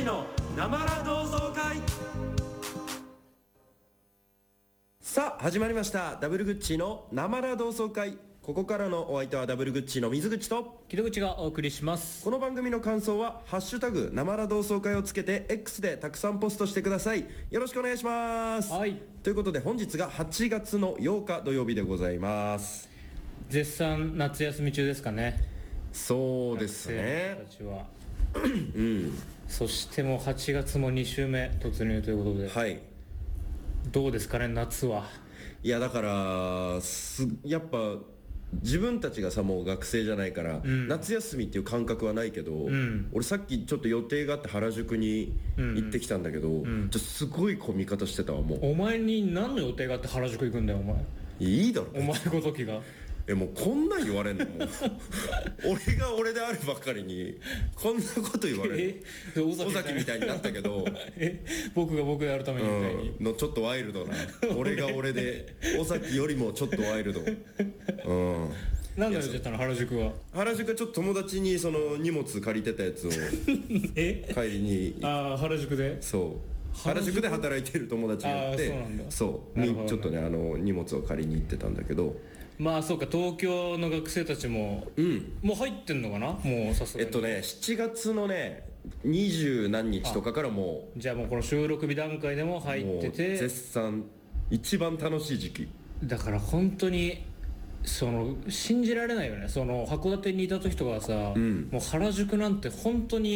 の生ラ同窓会。さあ始まりました、ダブルグッチの生ラ同窓会。ここからのお相手はダブルグッチの水口と木戸口がお送りします。 この番組の感想はハッシュタグ生ラ同窓会をつけて X でたくさんポストしてください。よろしくお願いします。 はい、 ということで本日が8月の8日土曜日でございます。 絶賛夏休み中ですかね。 そうですね。 学生たちはそしてもう8月も2週目突入ということで、 はい。 どうですかね夏は。 いやだからやっぱ自分たちがさもう学生じゃないから、夏休みっていう感覚はないけど、俺さっきちょっと予定があって原宿に行ってきたんだけど、ちょっとすごい混み方してたわ。もうお前に何の予定があって原宿行くんだよお前。 いいだろお前ごときがもうこんなん言われんのもう俺が俺であるばっかりにこんなこと言われる尾崎みたいになったけど僕が僕であるためにみたいに、 のちょっとワイルドな俺が俺で尾崎よりもちょっとワイルド。 何で言っちゃったの原宿は。 原宿はちょっと友達にその荷物借りてたやつを帰りに原宿で。 そう原宿で働いてる友達がいて、そうにちょっとね荷物を借りに行ってたんだけど、 まあそうか、東京の学生たちも、もう入ってんのかな、もうさすがに。 7月のね20何日とかからもじゃあもうこの収録日段階でも入ってて、 もう絶賛一番楽しい時期だから本当に信じられないよね。その函館にいた時とかはさ、もう原宿なんて本当に